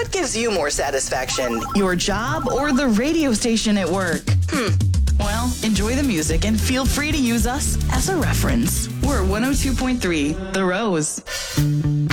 What gives you more satisfaction? Your job or the radio station at work? Well, enjoy the music and feel free to use us as a reference. We're 102.3 The Rose.